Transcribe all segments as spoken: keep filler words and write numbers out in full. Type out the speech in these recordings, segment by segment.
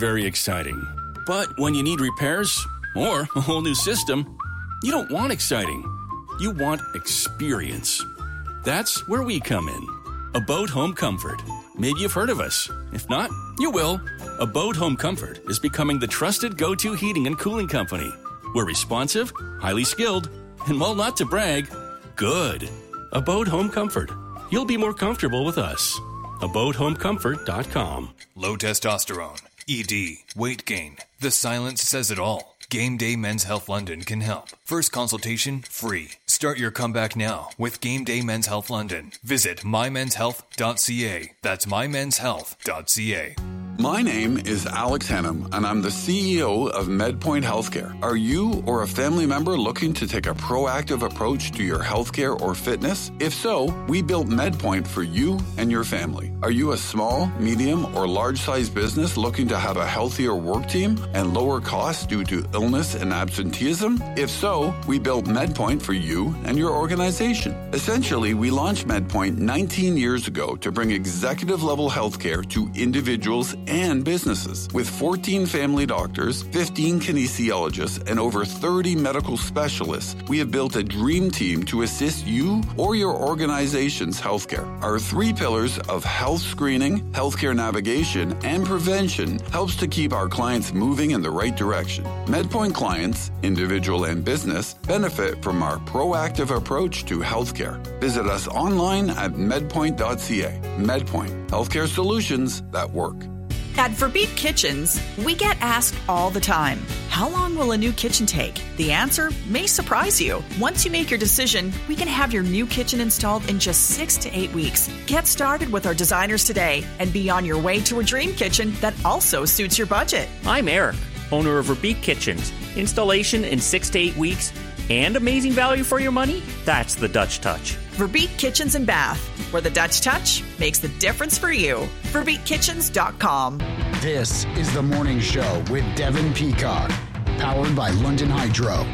very exciting. But when you need repairs or a whole new system, you don't want exciting. You want experience. That's where we come in. Abode Home Comfort. Maybe you've heard of us. If not, you will. Abode Home Comfort is becoming the trusted go-to heating and cooling company. We're responsive, highly skilled, and while not to brag, good. Abode Home Comfort. You'll be more comfortable with us. abode home comfort dot com. Low testosterone, E D, weight gain. The silence says it all. Game Day Men's Health London can help. First consultation free. Start your comeback now with Game Day Men's Health London. Visit my men's health dot c a. That's my men's health dot c a. My name is Alex Hannum, and I'm the C E O of MedPoint Healthcare. Are you or a family member looking to take a proactive approach to your healthcare or fitness? If so, we built MedPoint for you and your family. Are you a small, medium, or large-sized business looking to have a healthier work team and lower costs due to illness and absenteeism? If so, we built MedPoint for you and your organization. Essentially, we launched MedPoint nineteen years ago to bring executive-level healthcare to individuals and businesses. With fourteen family doctors, fifteen kinesiologists, and over thirty medical specialists, we have built a dream team to assist you or your organization's healthcare. Our three pillars of health screening, healthcare navigation, and prevention helps to keep our clients moving in the right direction. MedPoint clients, individual and business, benefit from our proactive approach to healthcare. Visit us online at medpoint dot c a. MedPoint, healthcare solutions that work. At Verbeek Kitchens, we get asked all the time, how long will a new kitchen take? The answer may surprise you. Once you make your decision, we can have your new kitchen installed in just six to eight weeks. Get started with our designers today and be on your way to a dream kitchen that also suits your budget. I'm Eric, owner of Verbeek Kitchens. Installation in six to eight weeks and amazing value for your money? That's the Dutch touch. Verbeek Kitchens and Bath, where the Dutch touch makes the difference for you. verbeek kitchens dot com. This is The Morning Show with Devin Peacock, powered by London Hydro.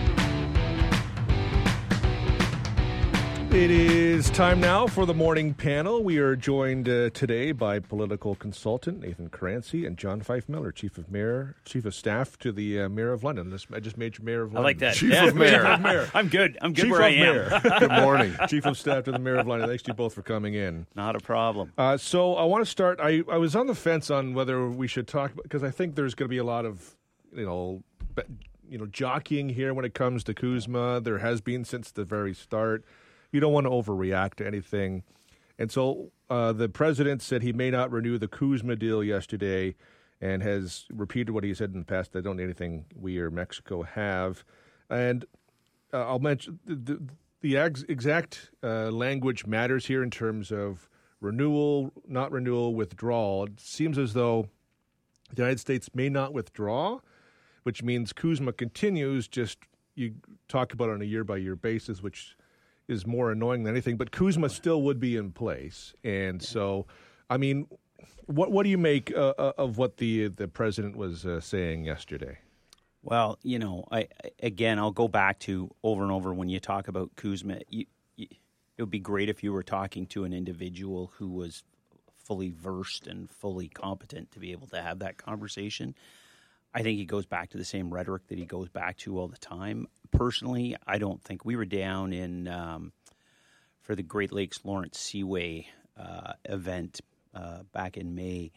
It is time now for the morning panel. We are joined uh, today by political consultant Nathan Caranci and John Fife Miller, Chief of Mayor, Chief of Staff to the uh, Mayor of London. This, I just made you Mayor of London. I like that. Chief yeah. of Mayor. Chief of Mayor. I'm good. I'm good Chief where of I am. Mayor. Good morning. Chief of Staff to the Mayor of London. Thanks to you both for coming in. Not a problem. Uh, so I want to start. I, I was on the fence on whether we should talk, because I think there's going to be a lot of, you know, you know, jockeying here when it comes to Kuzma. There has been since the very start. You don't want to overreact to anything. And so uh, the president said he may not renew the Kuzma deal yesterday and has repeated what he said in the past. I don't need anything we or Mexico have. And uh, I'll mention the, the ex- exact uh, language matters here in terms of renewal, not renewal, withdrawal. It seems as though the United States may not withdraw, which means Kuzma continues, just you talk about it on a year-by-year basis, which is more annoying than anything, but Kuzma still would be in place. And so, I mean, what what do you make uh, of what the the president was uh, saying yesterday? Well, you know, I again, I'll go back to over and over when you talk about Kuzma, you, you, it would be great if you were talking to an individual who was fully versed and fully competent to be able to have that conversation. I think he goes back to the same rhetoric that he goes back to all the time. Personally, I don't think we were down in um, for the Great Lakes Lawrence Seaway uh, event uh, back in May,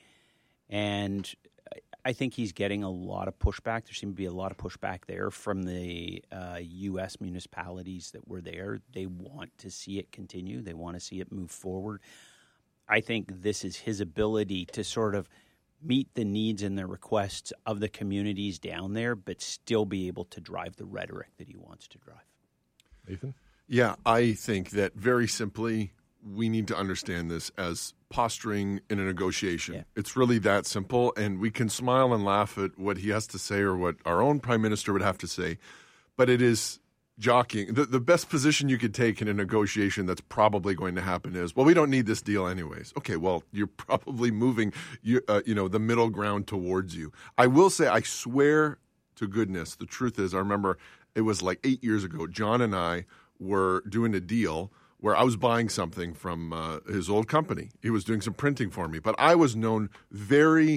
and I think he's getting a lot of pushback. There seemed to be a lot of pushback there from the uh, U S municipalities that were there. They want to see it continue. They want to see it move forward. I think this is his ability to sort of meet the needs and the requests of the communities down there, but still be able to drive the rhetoric that he wants to drive. Nathan? Yeah, I think that very simply, we need to understand this as posturing in a negotiation. Yeah. It's really that simple, and we can smile and laugh at what he has to say or what our own prime minister would have to say, but it is jockeying. The, the best position you could take in a negotiation that's probably going to happen is, well, we don't need this deal anyways. Okay, well, you're probably moving you, uh, you know, the middle ground towards you. I will say, I swear to goodness, the truth is, I remember it was like eight years ago, John and I were doing a deal where I was buying something from uh, his old company. He was doing some printing for me, but I was known very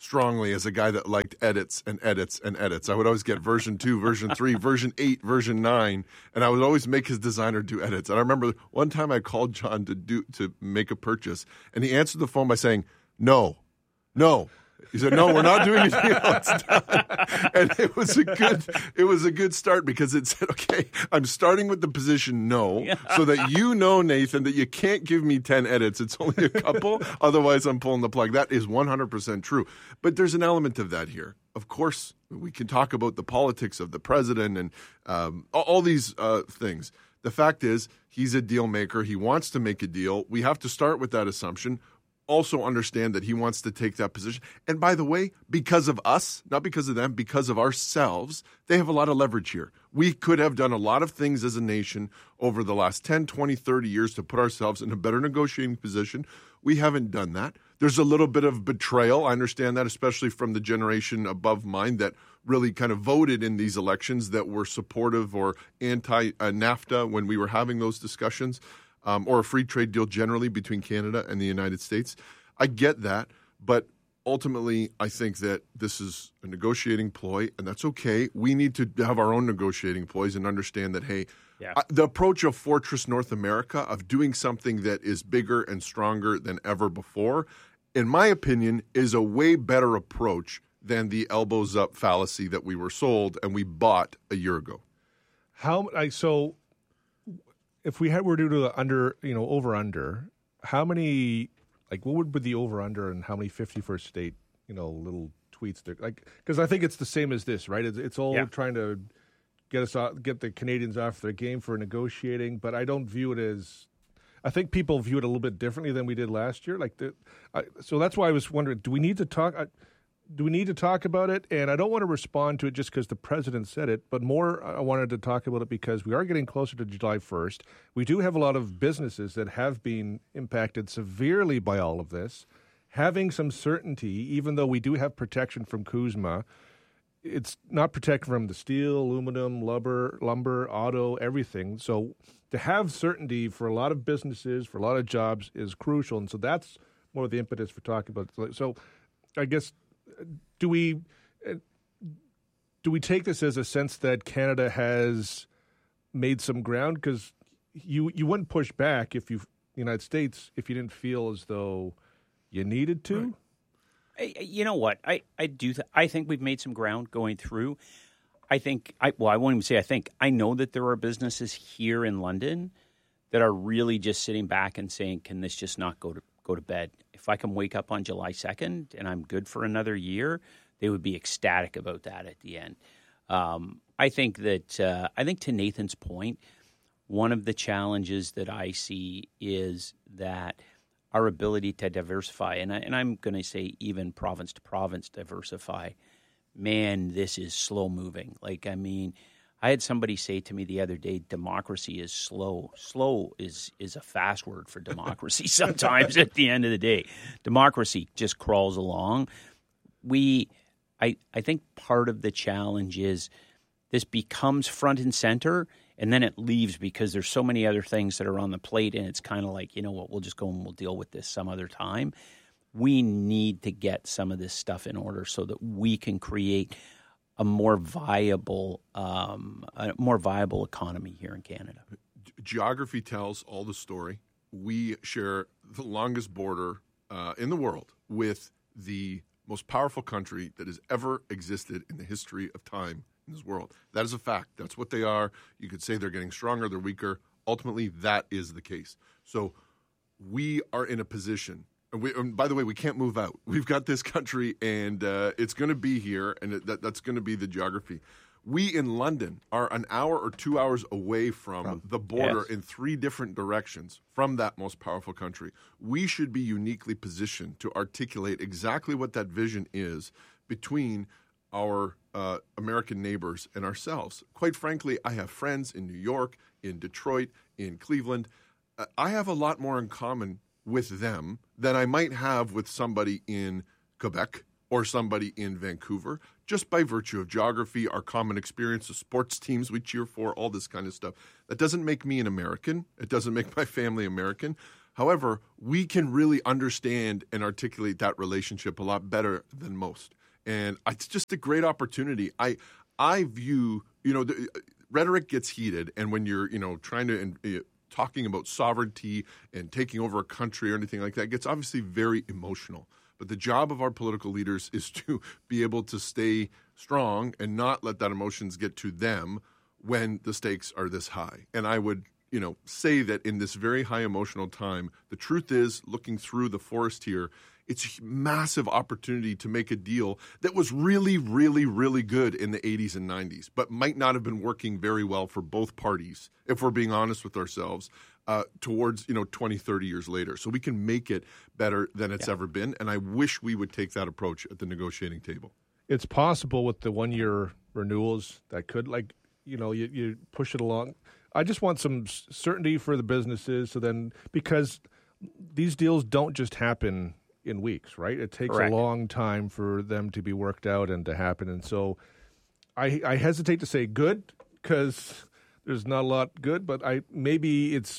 strongly as a guy that liked edits and edits and edits. I would always get version two, version three, version eight, version nine, and I would always make his designer do edits. And I remember one time I called John to do to make a purchase, and he answered the phone by saying, no, no. He said, "No, we're not doing anything else." And it was a good, it was a good start because it said, "Okay, I'm starting with the position no, yeah. so that you know, Nathan, that you can't give me ten edits. It's only a couple. Otherwise, I'm pulling the plug." That is one hundred percent true. But there's an element of that here. Of course, we can talk about the politics of the president and um, all, all these uh, things. The fact is, he's a deal maker. He wants to make a deal. We have to start with that assumption. Also understand that he wants to take that position. And by the way, because of us, not because of them, because of ourselves, they have a lot of leverage here. We could have done a lot of things as a nation over the last ten, twenty, thirty years to put ourselves in a better negotiating position. We haven't done that. There's a little bit of betrayal. I understand that, especially from the generation above mine that really kind of voted in these elections that were supportive or anti-NAFTA when we were having those discussions. Um, or a free trade deal generally between Canada and the United States. I get that, but ultimately I think that this is a negotiating ploy, and that's okay. We need to have our own negotiating ploys and understand that, hey, yeah. I, the approach of Fortress North America, of doing something that is bigger and stronger than ever before, in my opinion, is a way better approach than the elbows up fallacy that we were sold and we bought a year ago. How I so... If we had, were to do the under, you know, over under, how many, like, what would be the over under and how many fifty-first state, you know, little tweets there? Like, because I think it's the same as this, right? It's, it's all yeah. trying to get us off, get the Canadians off their game for negotiating, but I don't view it as. I think people view it a little bit differently than we did last year. Like, the, I, so that's why I was wondering: do we need to talk? I, Do we need to talk about it? And I don't want to respond to it just because the president said it, but more I wanted to talk about it because we are getting closer to July first. We do have a lot of businesses that have been impacted severely by all of this. Having some certainty, even though we do have protection from CUSMA, it's not protected from the steel, aluminum, lumber, lumber, auto, everything. So to have certainty for a lot of businesses, for a lot of jobs is crucial. And so that's more the impetus for talking about it. So I guess... Do we do we take this as a sense that Canada has made some ground? Because you you wouldn't push back if you the United States if you didn't feel as though you needed to. Right. I, you know what? I I do. Th- I think we've made some ground going through. I think. I well, I won't even say I think. I know that there are businesses here in London that are really just sitting back and saying, "Can this just not go to go to bed?" If I can wake up on July second and I'm good for another year, they would be ecstatic about that at the end. Um, I think that uh, I think to Nathan's point, one of the challenges that I see is that our ability to diversify, and, I, and I'm going to say even province to province diversify, man, this is slow moving. Like, I mean, I had somebody say to me the other day, democracy is slow. Slow is is a fast word for democracy sometimes at the end of the day. Democracy just crawls along. We, I, I think part of the challenge is this becomes front and center, and then it leaves because there's so many other things that are on the plate, and it's kind of like, you know what, we'll just go and we'll deal with this some other time. We need to get some of this stuff in order so that we can create a more viable, um, a more viable economy here in Canada. Geography tells all the story. We share the longest border uh, in the world with the most powerful country that has ever existed in the history of time in this world. That is a fact. That's what they are. You could say they're getting stronger, they're weaker. Ultimately, that is the case. So we are in a position. We, and by the way, we can't move out. We've got this country, and uh, it's going to be here, and it, that, that's going to be the geography. We in London are an hour or two hours away from, from the border yes. in three different directions from that most powerful country. We should be uniquely positioned to articulate exactly what that vision is between our uh, American neighbors and ourselves. Quite frankly, I have friends in New York, in Detroit, in Cleveland. Uh, I have a lot more in common with them than I might have with somebody in Quebec or somebody in Vancouver, just by virtue of geography, our common experience, the sports teams we cheer for, all this kind of stuff. That doesn't make me an American. It doesn't make my family American. However, we can really understand and articulate that relationship a lot better than most. And it's just a great opportunity. I I view, you know, the, rhetoric gets heated, and when you're, you know, trying to uh, talking about sovereignty and taking over a country or anything like that, it gets obviously very emotional. But the job of our political leaders is to be able to stay strong and not let that emotions get to them when the stakes are this high. And I would, you know, say that in this very high emotional time, the truth is, looking through the forest here, it's a massive opportunity to make a deal that was really, really, really good in the eighties and nineties, but might not have been working very well for both parties, if we're being honest with ourselves, uh, towards, you know, twenty, thirty years later. So we can make it better than it's yeah. ever been, and I wish we would take that approach at the negotiating table. It's possible with the one-year renewals that could, like, you know, you, you push it along. I just want some certainty for the businesses, so then, because these deals don't just happen in weeks, right? It takes Correct. a long time for them to be worked out and to happen. And so I, I hesitate to say good because there's not a lot good, but I maybe it's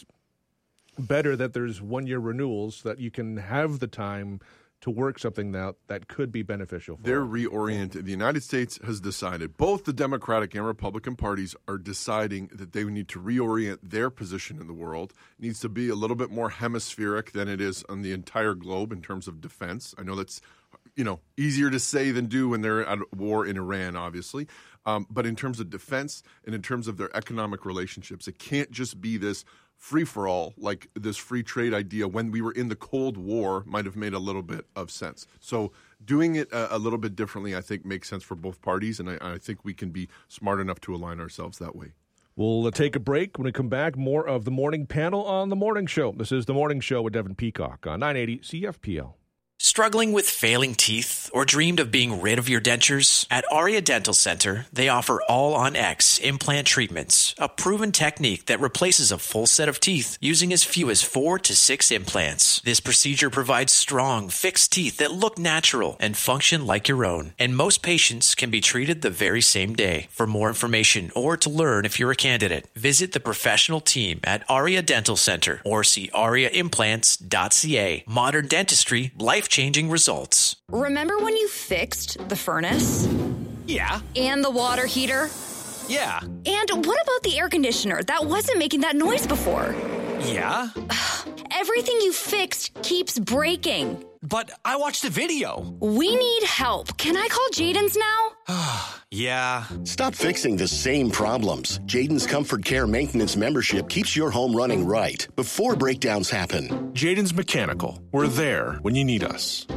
better that there's one-year renewals that you can have the time to work something out that could be beneficial for They're them. reoriented. The United States has decided, both the Democratic and Republican parties are deciding that they need to reorient their position in the world. It needs to be a little bit more hemispheric than it is on the entire globe in terms of defense. I know that's, you know, easier to say than do when they're at war in Iran, obviously. Um, but in terms of defense and in terms of their economic relationships, it can't just be this free-for-all, like this free trade idea when we were in the Cold War might have made a little bit of sense. So doing it a, a little bit differently, I think, makes sense for both parties, and I, I think we can be smart enough to align ourselves that way. We'll uh, take a break. When we come back, more of the morning panel on The Morning Show. This is The Morning Show with Devin Peacock on nine eighty C F P L. Struggling with failing teeth or dreamed of being rid of your dentures? At Aria Dental Center, they offer All-on-X implant treatments, a proven technique that replaces a full set of teeth using as few as four to six implants. This procedure provides strong, fixed teeth that look natural and function like your own, and most patients can be treated the very same day. For more information or to learn if you're a candidate, visit the professional team at Aria Dental Center or see aria implants dot c a. Modern dentistry, life changing results. Remember when you fixed the furnace? Yeah. And the water heater? Yeah. And what about the air conditioner that wasn't making that noise before? Yeah. Everything you fixed keeps breaking. But I watched the video. We need help. Can I call Jaden's now? Yeah. Stop fixing the same problems. Jaden's Comfort Care Maintenance membership keeps your home running right before breakdowns happen. Jaden's Mechanical. We're there when you need us.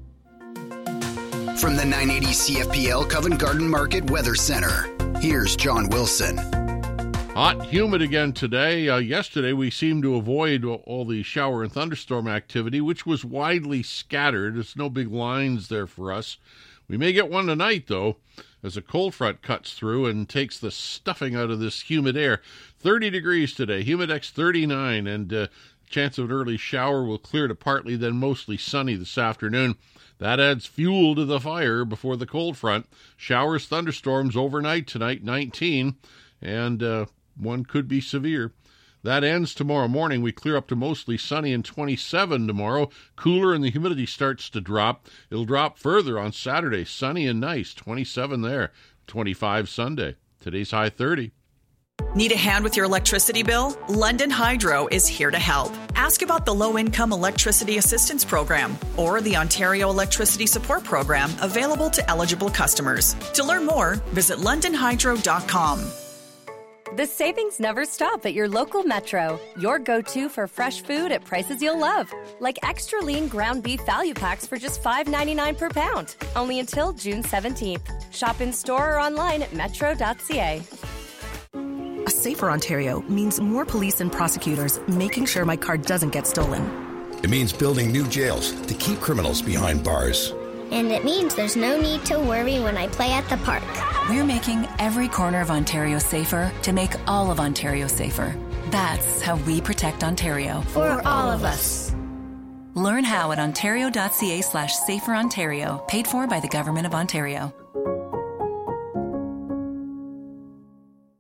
From the nine eighty C F P L Covent Garden Market Weather Center, here's John Wilson. Hot, humid again today. Uh, yesterday, we seemed to avoid all the shower and thunderstorm activity, which was widely scattered. There's no big lines there for us. We may get one tonight, though, as a cold front cuts through and takes the stuffing out of this humid air. thirty degrees today, Humidex thirty-nine, and uh, chance of an early shower will clear to partly, then mostly sunny this afternoon. That adds fuel to the fire before the cold front. Showers, thunderstorms overnight tonight, nineteen, and uh, one could be severe. That ends tomorrow morning. We clear up to mostly sunny and twenty-seven tomorrow. Cooler and the humidity starts to drop. It'll drop further on Saturday. Sunny and nice, twenty-seven there, twenty-five Sunday. Today's high thirty. Need a hand with your electricity bill? London Hydro is here to help. Ask about the Low-Income Electricity Assistance Program or the Ontario Electricity Support Program available to eligible customers. To learn more, visit london hydro dot com. The savings never stop at your local Metro. Your go-to for fresh food at prices you'll love. Like extra lean ground beef value packs for just five ninety-nine per pound. Only until June seventeenth. Shop in store or online at metro dot c a. A safer Ontario means more police and prosecutors making sure my car doesn't get stolen. It means building new jails to keep criminals behind bars. And it means there's no need to worry when I play at the park. We're making every corner of Ontario safer to make all of Ontario safer. That's how we protect Ontario. For all of us. Learn how at ontario dot c a slash safer Ontario. Paid for by the Government of Ontario.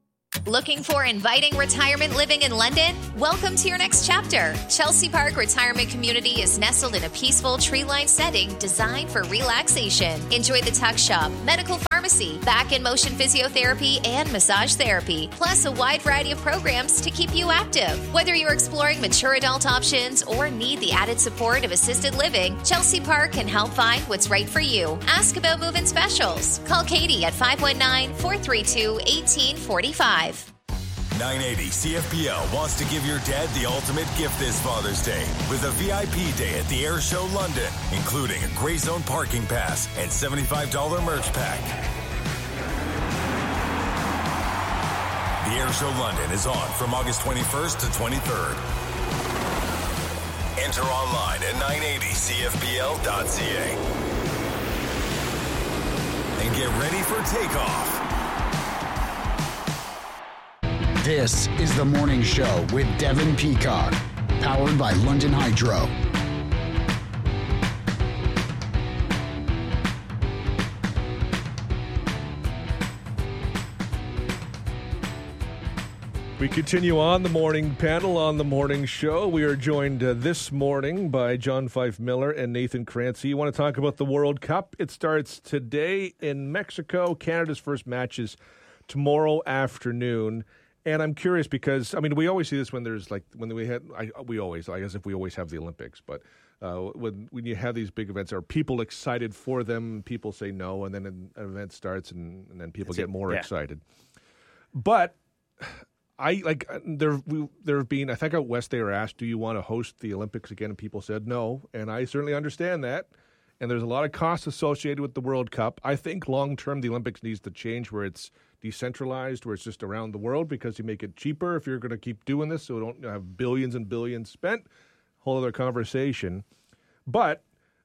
Looking for inviting retirement living in London? Welcome to your next chapter. Chelsea Park Retirement Community is nestled in a peaceful tree-lined setting designed for relaxation. Enjoy the tuck shop, medical pharmacy, back and motion physiotherapy, and massage therapy, plus a wide variety of programs to keep you active. Whether you're exploring mature adult options or need the added support of assisted living, Chelsea Park can help find what's right for you. Ask about move-in specials. Call Katie at five one nine, four three two, one eight four five. nine eighty C F P L wants to give your dad the ultimate gift this Father's Day with a V I P day at the Air Show London, including a Grey Zone parking pass and seventy-five dollars merch pack. The Air Show London is on from August twenty-first to twenty-third. Enter online at nine eighty C F P L dot C A. And get ready for takeoff. This is the morning show with Devin Peacock, powered by London Hydro. We continue on the morning panel on the morning show. We are joined uh, this morning by John Fife Miller and Nathan Crancy. You want to talk about the World Cup? It starts today in Mexico. Canada's first match is tomorrow afternoon. And I'm curious because, I mean, we always see this when there's like, when we had, I, we always, I guess if we always have the Olympics, but uh, when when you have these big events, are people excited for them? People say no, and then an event starts and, and then people That's get it. more yeah. excited. But I, like, there we, there have been, I think out west they were asked, do you want to host the Olympics again? And people said no, and I certainly understand that. And there's a lot of costs associated with the World Cup. I think long-term the Olympics needs to change where it's decentralized, where it's just around the world because you make it cheaper if you're going to keep doing this so we don't have billions and billions spent. Whole other conversation. But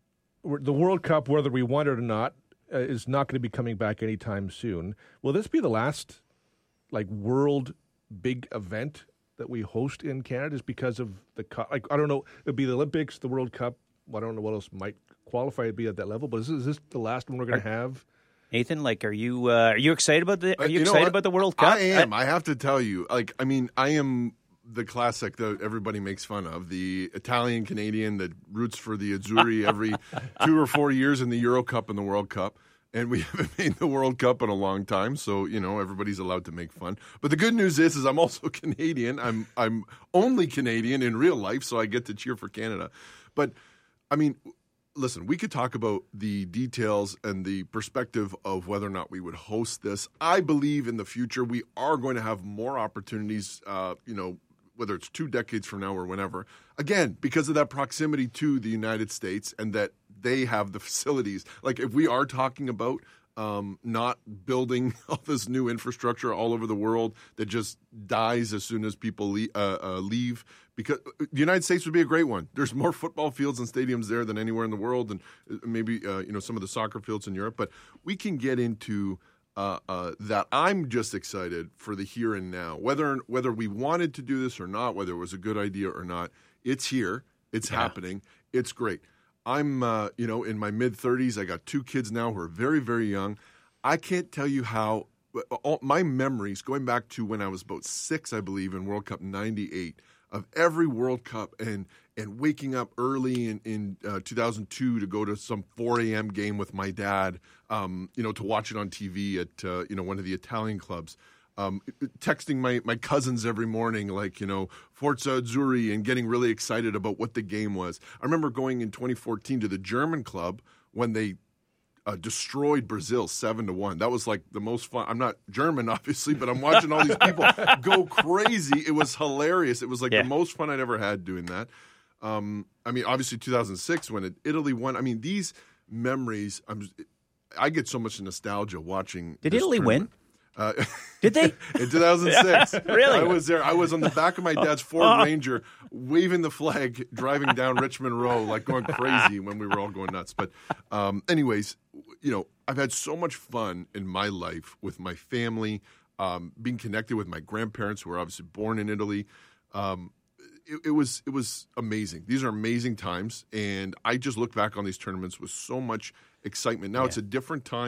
the World Cup, whether we want it or not, uh, is not going to be coming back anytime soon. Will this be the last like world big event that we host in Canada? Is because of the – like I don't know. It would be the Olympics, the World Cup. I don't know what else might qualify to be at that level, but is this, is this the last one we're going to have? Nathan, like, are you uh, are you excited about the are you, you excited about the World Cup? I am. I, I have to tell you, like, I mean, I am the classic that everybody makes fun of, the Italian Canadian that roots for the Azzurri every two or four years in the Euro Cup and the World Cup. And we haven't made the World Cup in a long time, so you know everybody's allowed to make fun. But the good news is, is I'm also Canadian. I'm I'm only Canadian in real life, so I get to cheer for Canada. But I mean, listen, we could talk about the details and the perspective of whether or not we would host this. I believe in the future we are going to have more opportunities, uh, you know, whether it's two decades from now or whenever. Again, because of that proximity to the United States and that they have the facilities. Like if we are talking about um, not building all this new infrastructure all over the world that just dies as soon as people leave, uh, uh, leave, because the United States would be a great one. There's more football fields and stadiums there than anywhere in the world, and maybe uh, you know some of the soccer fields in Europe. But we can get into uh, uh, that. I'm just excited for the here and now, whether whether we wanted to do this or not, whether it was a good idea or not. It's here. It's yeah. happening. It's great. I'm, uh, you know, in my mid-thirties. I got two kids now who are very, very young. I can't tell you how all, my memories, going back to when I was about six, I believe, in World Cup ninety-eight, of every World Cup and and waking up early in, in uh, two thousand two to go to some four a.m. game with my dad, um, you know, to watch it on T V at, uh, you know, one of the Italian clubs. Um, texting my, my cousins every morning, like, you know, Forza Azzurri, and getting really excited about what the game was. I remember going in twenty fourteen to the German club when they uh, destroyed Brazil seven to one. That was like the most fun. I'm not German, obviously, but I'm watching all these people go crazy. It was hilarious. It was like yeah. the most fun I'd ever had doing that. Um, I mean, obviously two thousand six when it, Italy won. I mean, these memories, I'm, I get so much nostalgia watching. Did Italy tournament. win? Uh, Did they? In two thousand six. Really? I was there. I was on the back of my dad's Ford Ranger waving the flag, driving down Richmond Row, like going crazy when we were all going nuts. But um, anyways, you know, I've had so much fun in my life with my family, um, being connected with my grandparents who were obviously born in Italy. Um, it, it was it was amazing. These are amazing times. And I just look back on these tournaments with so much excitement. Now yeah. it's a different time.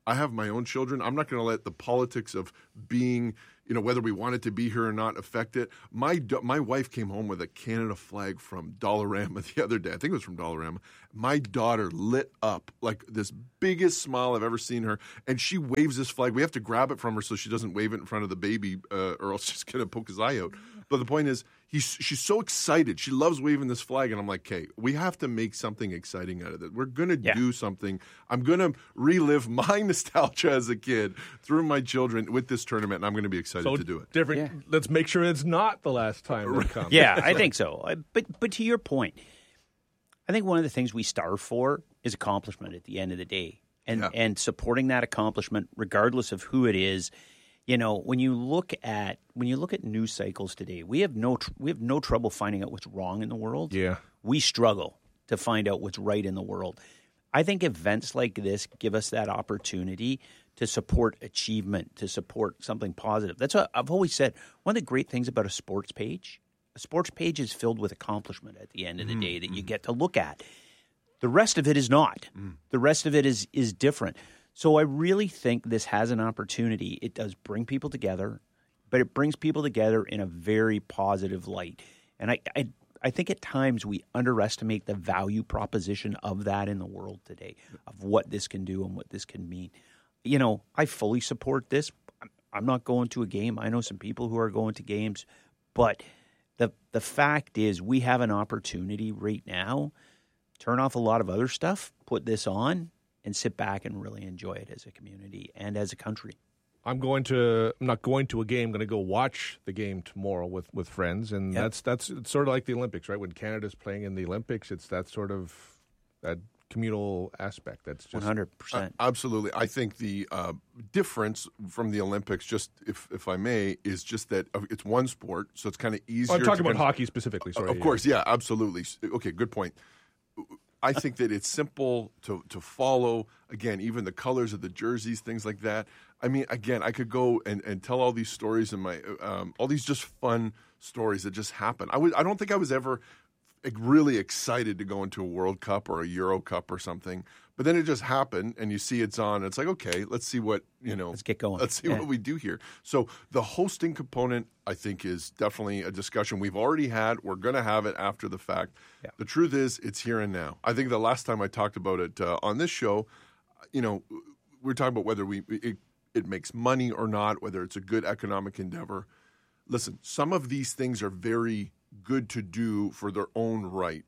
I have my own children. I'm not going to let the politics of being, you know, whether we wanted to be here or not affect it. My my wife came home with a Canada flag from Dollarama the other day. I think it was from Dollarama. My daughter lit up like this biggest smile I've ever seen her, and she waves this flag. We have to grab it from her so she doesn't wave it in front of the baby, uh, or else she's going to poke his eye out. But the point is, he's, she's so excited. She loves waving this flag, and I'm like, okay, we have to make something exciting out of it. We're going to yeah. do something. I'm going to relive my nostalgia as a kid through my children with this tournament, and I'm going to be excited so to do it. Different. Yeah. Let's make sure it's not the last time it comes. Yeah, I think so. But but to your point, I think one of the things we starve for is accomplishment at the end of the day, and yeah. and supporting that accomplishment, regardless of who it is. You know, when you look at when you look at news cycles today, we have no tr- we have no trouble finding out what's wrong in the world. Yeah, we struggle to find out what's right in the world. I think events like this give us that opportunity to support achievement, to support something positive. That's what I've always said. One of the great things about a sports page, a sports page is filled with accomplishment at the end of the mm-hmm. day that you get to look at. The rest of it is not. Mm. The rest of it is is different. So I really think this has an opportunity. It does bring people together, but it brings people together in a very positive light. And I, I, I think at times we underestimate the value proposition of that in the world today, of what this can do and what this can mean. You know, I fully support this. I'm not going to a game. I know some people who are going to games, but the the fact is we have an opportunity right now. Turn off a lot of other stuff, put this on, and sit back and really enjoy it as a community and as a country. I'm going to. I'm not going to a game. I'm going to go watch the game tomorrow with, with friends, and yep. that's that's it's sort of like the Olympics, right? When Canada's playing in the Olympics, it's that sort of that communal aspect. That's just one hundred percent. Uh, absolutely. I think the uh, difference from the Olympics, just if if I may, is just that it's one sport, so it's kind of easier. Oh, I'm talking to about hockey specifically. Sorry. Uh, of course, yeah, absolutely. Okay, good point. I think that it's simple to, to follow. Again, even the colors of the jerseys, things like that. I mean, again, I could go and, and tell all these stories in my um, all these just fun stories that just happen. I was I don't think I was ever really excited to go into a World Cup or a Euro Cup or something. But then it just happened, and you see it's on. And it's like, okay, let's see what, you know. Let's get going. Let's see yeah. what we do here. So the hosting component, I think, is definitely a discussion we've already had. We're going to have it after the fact. Yeah. The truth is, it's here and now. I think the last time I talked about it uh, on this show, you know, we we're talking about whether we it, it makes money or not, whether it's a good economic endeavor. Listen, some of these things are very good to do for their own right.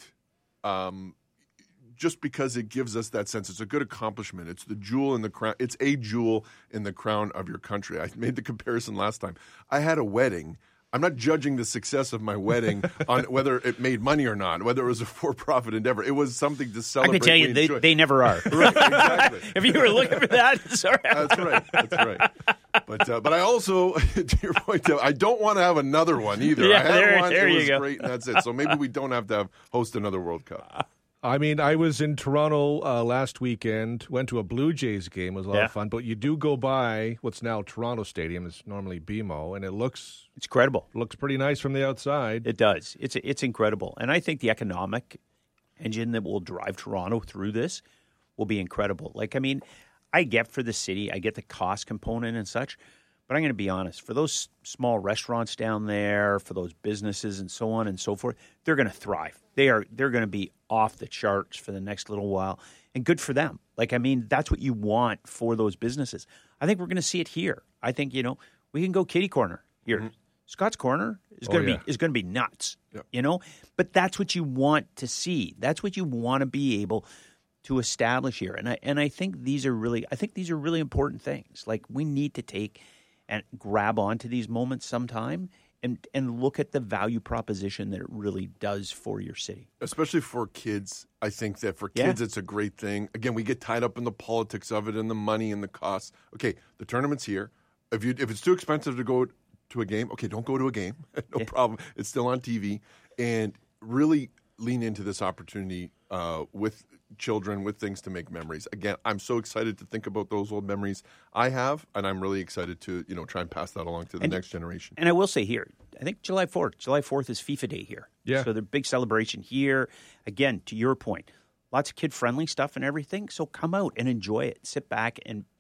Um Just because it gives us that sense. It's a good accomplishment. It's the jewel in the crown. It's a jewel in the crown of your country. I made the comparison last time. I had a wedding. I'm not judging the success of my wedding on whether it made money or not, whether it was a for-profit endeavor. It was something to celebrate. I can tell you, they, they never are. Right, exactly. If you were looking for that, sorry. That's right. That's right. But uh, but I also, to your point, I don't want to have another one either. Yeah, I had there, one. There it you was go. great, and that's it. So maybe we don't have to have host another World Cup. I mean, I was in Toronto uh, last weekend, went to a Blue Jays game. It was a lot yeah. of fun. But you do go by what's now Toronto Stadium. It's normally B M O, and it looks... It's credible. Looks pretty nice from the outside. It does. It's it's incredible. And I think the economic engine that will drive Toronto through this will be incredible. Like, I mean, I get for the city, I get the cost component and such, but I'm going to be honest. For those small restaurants down there, for those businesses and so on and so forth, they're going to thrive. They are, they're going to be off the charts for the next little while, and good for them. Like, I mean, that's what you want for those businesses. I think we're going to see it here. I think, you know, we can go kitty corner here. Mm-hmm. Scott's Corner is going to oh, yeah. be is going to be nuts, yep. you know. But that's what you want to see. That's what you want to be able to establish here. And I and I think these are really I think these are really important things. Like, we need to take and grab onto these moments sometime and and look at the value proposition that it really does for your city. Especially for kids. I think that for kids, yeah. it's a great thing. Again, we get tied up in the politics of it and the money and the costs. Okay, the tournament's here. If you if it's too expensive to go to a game, okay, don't go to a game. no yeah. problem. It's still on T V. And really lean into this opportunity uh, with children, with things to make memories. Again, I'm so excited to think about those old memories I have, and I'm really excited to, you know, try and pass that along to the and, next generation. And I will say here, I think July fourth. July fourth is FIFA Day here. Yeah. So the big celebration here. Again, to your point, lots of kid-friendly stuff and everything. So come out and enjoy it. Sit back and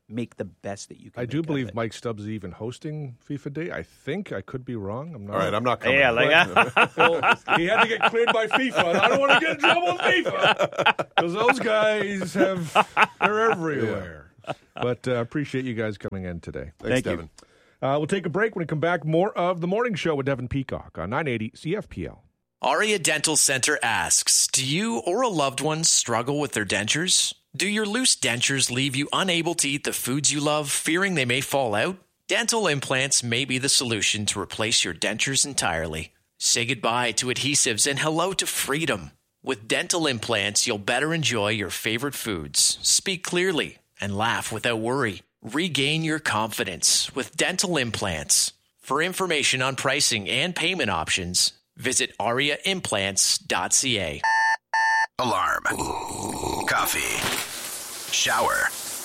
make the best that you can. I make do of believe it. Mike Stubbs is even hosting FIFA Day. I think I could be wrong. I'm not. All right, I'm not coming. Yeah, like well, he had to get cleared by FIFA. And I don't want to get in trouble with FIFA because those guys have they're everywhere. Yeah. But uh, appreciate you guys coming in today. Thanks, Thank Devin. you. Uh, we'll take a break. When we come back, more of the morning show with Devin Peacock on nine eighty C F P L. Aria Dental Center asks, do you or a loved one struggle with their dentures? Do your loose dentures leave you unable to eat the foods you love, fearing they may fall out? Dental implants may be the solution to replace your dentures entirely. Say goodbye to adhesives and hello to freedom. With dental implants, you'll better enjoy your favorite foods, speak clearly, and laugh without worry. Regain your confidence with dental implants. For information on pricing and payment options, visit aria implants dot c a. Alarm. Coffee. Shower.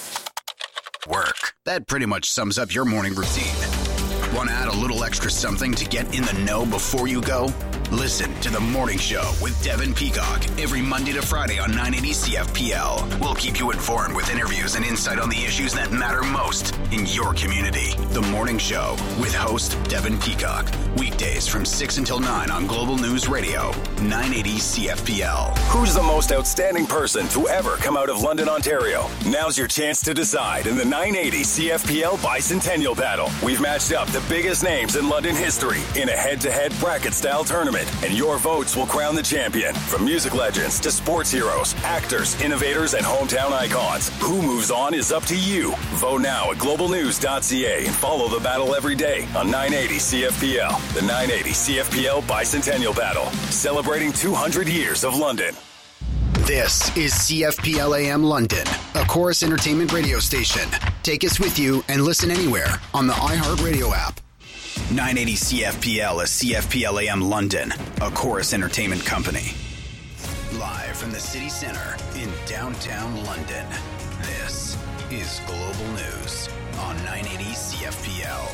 Work. That pretty much sums up your morning routine. Want to add a little extra something to get in the know before you go? Listen to The Morning Show with Devin Peacock every Monday to Friday on nine eighty C F P L. We'll keep you informed with interviews and insight on the issues that matter most in your community. The Morning Show with host Devin Peacock. Weekdays from six until nine on Global News Radio, nine eighty C F P L. Who's the most outstanding person to ever come out of London, Ontario? Now's your chance to decide in the nine eighty C F P L Bicentennial Battle. We've matched up the biggest names in London history in a head-to-head bracket-style tournament, and your votes will crown the champion. From music legends to sports heroes, actors, innovators, and hometown icons, who moves on is up to you. Vote now at global news dot c a and follow the battle every day on nine eighty C F P L. The nine eighty C F P L Bicentennial Battle, celebrating two hundred years of London. This is C F P L A M London, a Chorus Entertainment radio station. Take us with you and listen anywhere on the iHeartRadio app. nine eighty C F P L is C F P L A M London, a Chorus Entertainment company. Live from the city center in downtown London, this is Global News on nine eighty C F P L.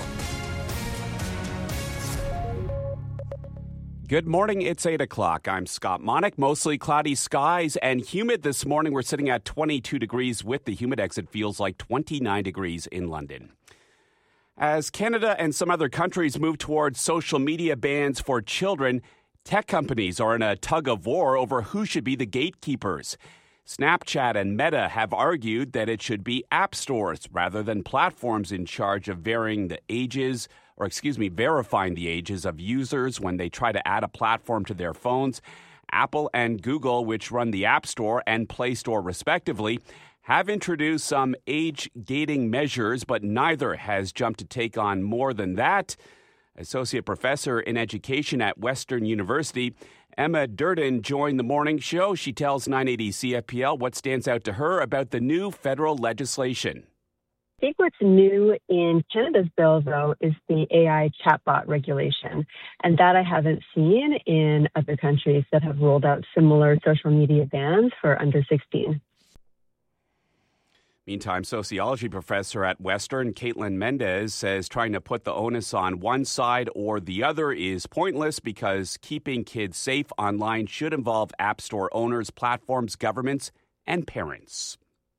Good morning. It's eight o'clock. I'm Scott Monick. Mostly cloudy skies and humid this morning. We're sitting at twenty-two degrees with the humidex. It feels like twenty-nine degrees in London. As Canada and some other countries move towards social media bans for children, tech companies are in a tug of war over who should be the gatekeepers. Snapchat and Meta have argued that it should be app stores rather than platforms in charge of varying the ages, or excuse me, verifying the ages of users when they try to add a platform to their phones. Apple and Google, which run the App Store and Play Store respectively, have introduced some age gating measures, but neither has jumped to take on more than that. Associate Professor in Education at Western University, Emma Durden, joined the morning show. She tells nine eighty C F P L what stands out to her about the new federal legislation. I think what's new in Canada's bill, though, is the A I chatbot regulation. And that I haven't seen in other countries that have rolled out similar social media bans for under sixteen. Meantime, sociology professor at Western, Caitlin Mendez, says trying to put the onus on one side or the other is pointless because keeping kids safe online should involve app store owners, platforms, governments, and parents.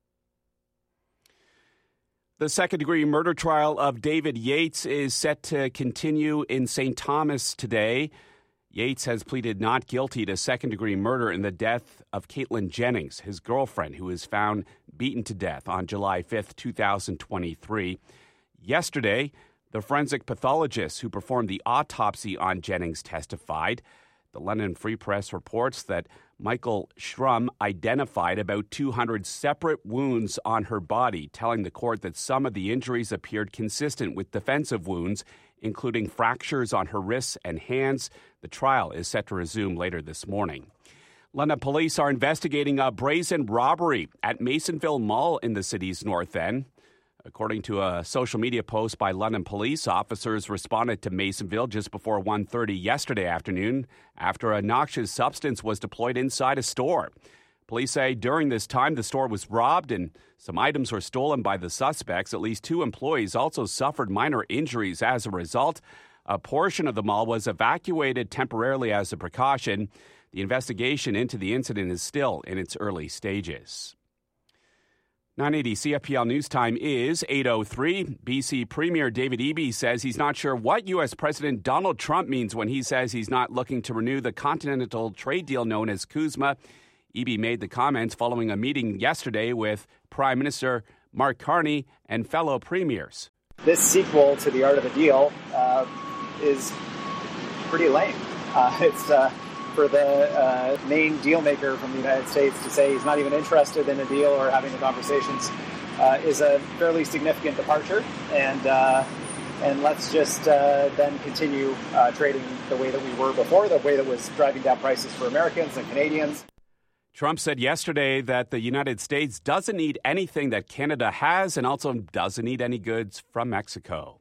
The second-degree murder trial of David Yates is set to continue in Saint Thomas today. Yates has pleaded not guilty to second-degree murder in the death of Caitlin Jennings, his girlfriend, who was found beaten to death on July fifth, twenty twenty-three. Yesterday, the forensic pathologist who performed the autopsy on Jennings testified. The London Free Press reports that Michael Schrum identified about two hundred separate wounds on her body, telling the court that some of the injuries appeared consistent with defensive wounds, including fractures on her wrists and hands. The trial is set to resume later this morning. London police are investigating a brazen robbery at Masonville Mall in the city's north end. According to a social media post by London police, officers responded to Masonville just before one thirty yesterday afternoon after a noxious substance was deployed inside a store. Police say during this time the store was robbed and some items were stolen by the suspects. At least two employees also suffered minor injuries as a result. A portion of the mall was evacuated temporarily as a precaution. The investigation into the incident is still in its early stages. nine eighty C F P L News Time is eight oh three. B C Premier David Eby says he's not sure what U S President Donald Trump means when he says he's not looking to renew the continental trade deal known as CUSMA. Eby made the comments following a meeting yesterday with Prime Minister Mark Carney and fellow premiers. This sequel to The Art of the Deal uh, is pretty lame. Uh, it's uh, for the uh, main deal maker from the United States to say he's not even interested in a deal or having the conversations uh, is a fairly significant departure. And uh, and let's just uh, then continue uh, trading the way that we were before, the way that was driving down prices for Americans and Canadians. Trump said yesterday that the United States doesn't need anything that Canada has and also doesn't need any goods from Mexico.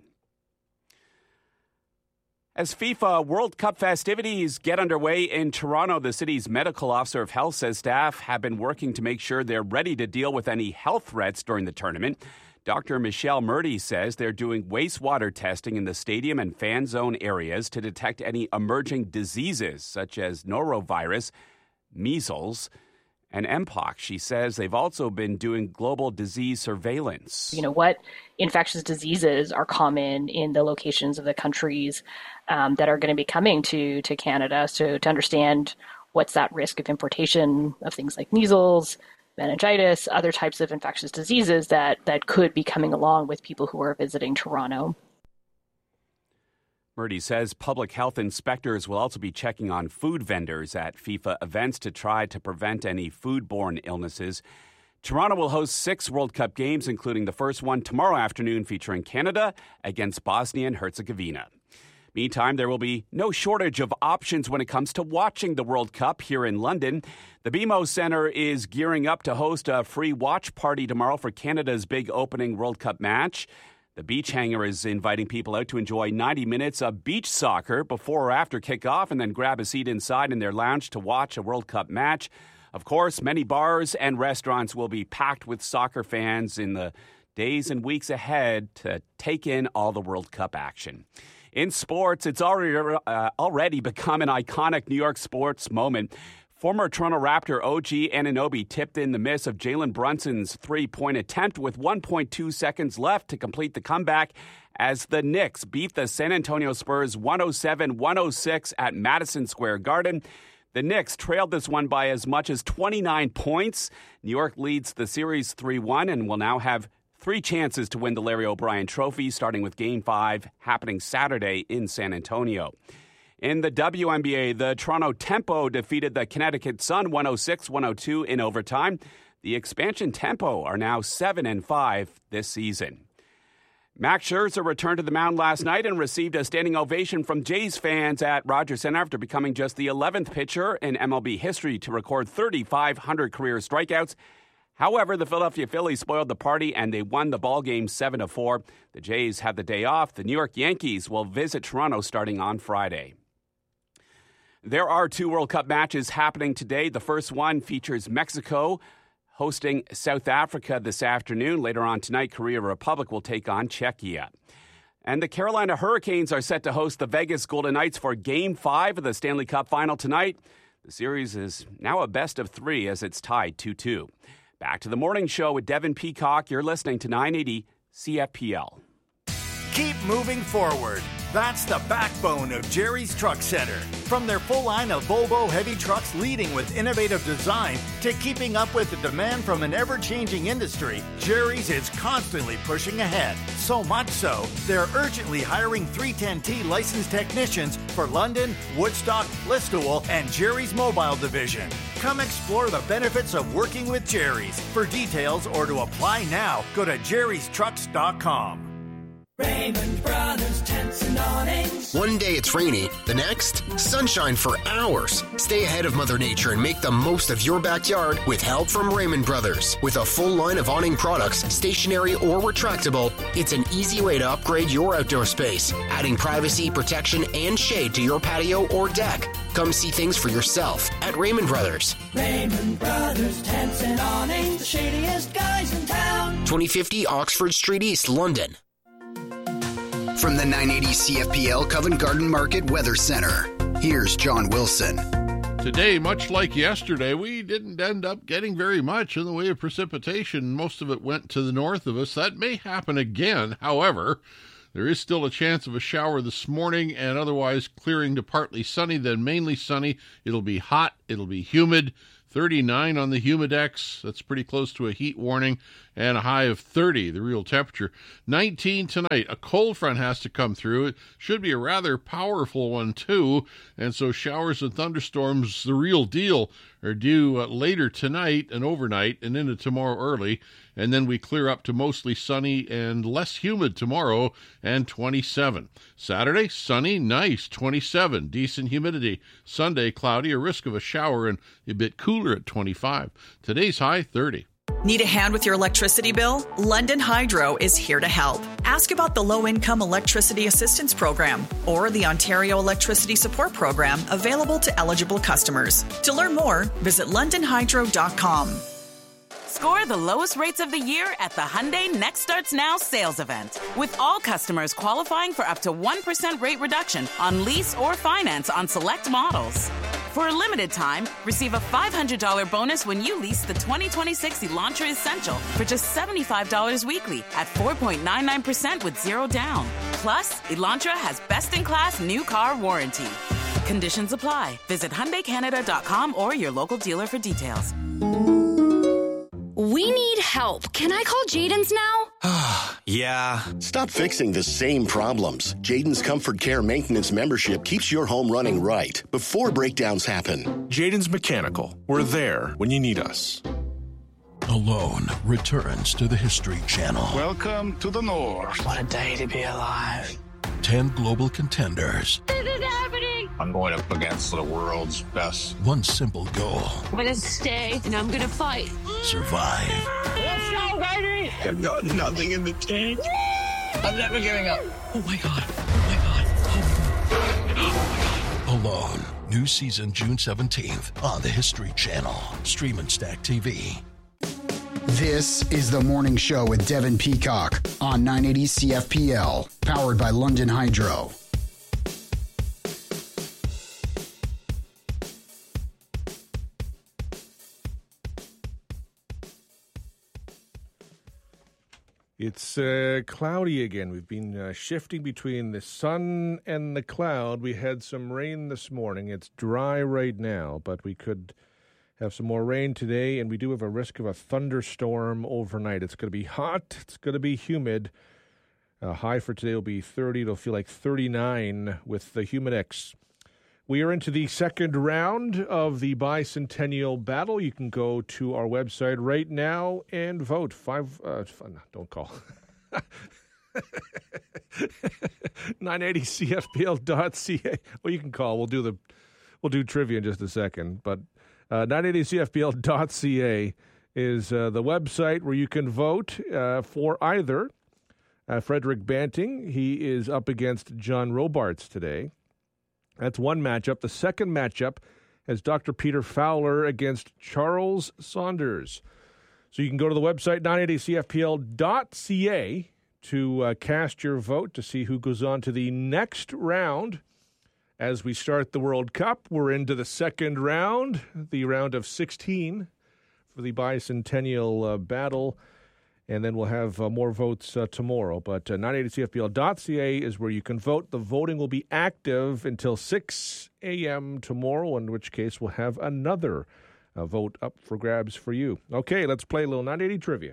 As FIFA World Cup festivities get underway in Toronto, the city's medical officer of health says staff have been working to make sure they're ready to deal with any health threats during the tournament. Doctor Michelle Murdy says they're doing wastewater testing in the stadium and fan zone areas to detect any emerging diseases such as norovirus, measles, and Mpox. She says they've also been doing global disease surveillance. You know, what infectious diseases are common in the locations of the countries um, that are going to be coming to, to Canada. So to understand what's that risk of importation of things like measles, meningitis, other types of infectious diseases that, that could be coming along with people who are visiting Toronto. Murdy says public health inspectors will also be checking on food vendors at FIFA events to try to prevent any foodborne illnesses. Toronto will host six World Cup games, including the first one tomorrow afternoon featuring Canada against Bosnia and Herzegovina. Meantime, there will be no shortage of options when it comes to watching the World Cup here in London. The B M O Centre is gearing up to host a free watch party tomorrow for Canada's big opening World Cup match. The Beach Hangar is inviting people out to enjoy ninety minutes of beach soccer before or after kickoff and then grab a seat inside in their lounge to watch a World Cup match. Of course, many bars and restaurants will be packed with soccer fans in the days and weeks ahead to take in all the World Cup action. In sports, it's already, uh, already become an iconic New York sports moment. Former Toronto Raptor O G Anunoby tipped in the miss of Jalen Brunson's three-point attempt with one point two seconds left to complete the comeback as the Knicks beat the San Antonio Spurs one oh seven one oh six at Madison Square Garden. The Knicks trailed this one by as much as twenty-nine points. New York leads the series three one and will now have three chances to win the Larry O'Brien Trophy, starting with Game five happening Saturday in San Antonio. In the W N B A, the Toronto Tempo defeated the Connecticut Sun one oh six one oh two in overtime. The expansion Tempo are now seven and five this season. Max Scherzer returned to the mound last night and received a standing ovation from Jays fans at Rogers Center after becoming just the eleventh pitcher in M L B history to record thirty-five hundred career strikeouts. However, the Philadelphia Phillies spoiled the party and they won the ballgame seven to four. The Jays have the day off. The New York Yankees will visit Toronto starting on Friday. There are two World Cup matches happening today. The first one features Mexico hosting South Africa this afternoon. Later on tonight, Korea Republic will take on Czechia. And the Carolina Hurricanes are set to host the Vegas Golden Knights for Game five of the Stanley Cup Final tonight. The series is now a best of three as it's tied two two. Back to the morning show with Devin Peacock. You're listening to nine eighty C F P L. Keep moving forward. That's the backbone of Jerry's Truck Center. From their full line of Volvo heavy trucks leading with innovative design to keeping up with the demand from an ever-changing industry, Jerry's is constantly pushing ahead. So much so, they're urgently hiring three ten T licensed technicians for London, Woodstock, Listowel, and Jerry's Mobile Division. Come explore the benefits of working with Jerry's. For details or to apply now, go to jerrys trucks dot com. Raymond Brothers Tents and Awnings. One day it's rainy, the next, sunshine for hours. Stay ahead of Mother Nature and make the most of your backyard with help from Raymond Brothers. With a full line of awning products, stationary or retractable, it's an easy way to upgrade your outdoor space, adding privacy, protection, and shade to your patio or deck. Come see things for yourself at Raymond Brothers. Raymond Brothers Tents and Awnings, the shadiest guys in town. twenty fifty Oxford Street East, London. From the nine eighty C F P L Covent Garden Market Weather Center, here's John Wilson. Today, much like yesterday, we didn't end up getting very much in the way of precipitation. Most of it went to the north of us. That may happen again. However, there is still a chance of a shower this morning and otherwise clearing to partly sunny, then mainly sunny. It'll be hot. It'll be humid. thirty-nine on the Humidex. That's pretty close to a heat warning. And a high of thirty, the real temperature. nineteen tonight. A cold front has to come through. It should be a rather powerful one, too. And so showers and thunderstorms, the real deal, are due uh, later tonight and overnight and into tomorrow early. And then we clear up to mostly sunny and less humid tomorrow and twenty-seven. Saturday, sunny, nice, twenty-seven, decent humidity. Sunday, cloudy, a risk of a shower and a bit cooler at twenty-five. Today's high, thirty. Need a hand with your electricity bill? London Hydro is here to help. Ask about the Low-Income Electricity Assistance Program or the Ontario Electricity Support Program available to eligible customers. To learn more, visit london hydro dot com. Score the lowest rates of the year at the Hyundai Next Starts Now sales event. With all customers qualifying for up to one percent rate reduction on lease or finance on select models. For a limited time, receive a five hundred dollars bonus when you lease the twenty twenty-six Elantra Essential for just seventy-five dollars weekly at four point nine nine percent with zero down. Plus, Elantra has best-in-class new car warranty. Conditions apply. Visit Hyundai Canada dot com or your local dealer for details. We need help. Can I call Jaden's now? Yeah. Stop fixing the same problems. Jaden's Comfort Care Maintenance membership keeps your home running right before breakdowns happen. Jaden's Mechanical. We're there when you need us. Alone returns to the History Channel. Welcome to the North. What a day to be alive. Ten global contenders. This is happening. I'm going up against the world's best. One simple goal. I'm going to stay and I'm going to fight. Survive. Let's go, baby. I've got nothing in the tank. I'm never giving up. Oh, my God. Oh, my God. Oh, oh my God. Alone. New season June seventeenth on the History Channel. Stream and Stack T V. This is The Morning Show with Devin Peacock on nine eighty C F P L, powered by London Hydro. It's uh, cloudy again. We've been uh, shifting between the sun and the cloud. We had some rain this morning. It's dry right now, but we could have some more rain today, and we do have a risk of a thunderstorm overnight. It's going to be hot. It's going to be humid. Uh, high for today will be thirty. It'll feel like thirty-nine with the Humidex. We are into the second round of the bicentennial battle. You can go to our website right now and vote. Five, uh, don't call. nine eighty C F P L dot C A. Well, you can call. We'll do the, we'll do trivia in just a second, but. Uh, nine eighty C F P L dot C A is uh, the website where you can vote uh, for either uh, Frederick Banting. He is up against John Robarts today. That's one matchup. The second matchup has Doctor Peter Fowler against Charles Saunders. So you can go to the website nine eighty C F P L dot C A to uh, cast your vote to see who goes on to the next round. As we start the World Cup, we're into the second round, the round of sixteen for the bicentennial uh, battle, and then we'll have uh, more votes uh, tomorrow. But uh, nine eighty C F P L dot C A is where you can vote. The voting will be active until six a.m. tomorrow, in which case we'll have another uh, vote up for grabs for you. Okay, let's play a little nine eighty trivia.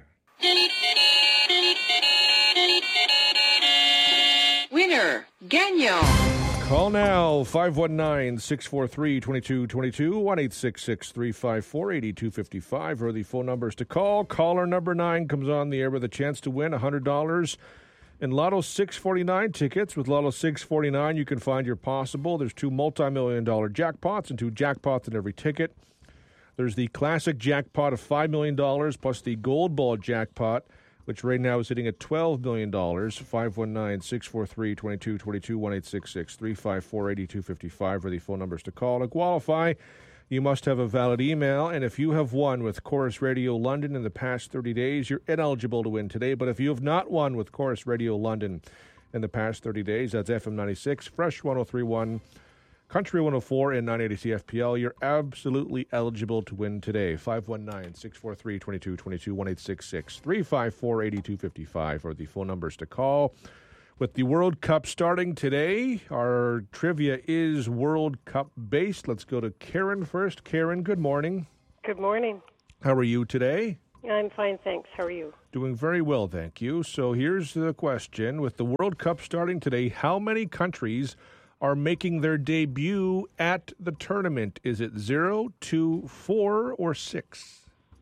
Winner, Gagnon. Call now, five one nine, six four three, two two two two, one eight six six, three five four, eight two five five are the phone numbers to call. Caller number nine comes on the air with a chance to win one hundred dollars in Lotto six forty-nine tickets. With Lotto six forty-nine, you can find your possible. There's two multi-million dollar jackpots and two jackpots in every ticket. There's the classic jackpot of five million dollars plus the gold ball jackpot, which right now is sitting at twelve million dollars. five one nine, six four three, two two two two, one eight six six, three five four, eight two five five are the phone numbers to call. To qualify, you must have a valid email, and if you have won with Chorus Radio London in the past thirty days, you're ineligible to win today. But if you have not won with Chorus Radio London in the past thirty days, that's F M ninety-six, Fresh one oh three point one, Country one oh four and nine eighty C F P L. You're absolutely eligible to win today. five one nine, six four three, two two two two, one eight six six, three five four, eight two five five are the phone numbers to call. With the World Cup starting today, our trivia is World Cup based. Let's go to Karen first. Karen, good morning. Good morning. How are you today? I'm fine, thanks. How are you? Doing very well, thank you. So here's the question. With the World Cup starting today, how many countries are making their debut at the tournament? Is it zero, two, four, or six?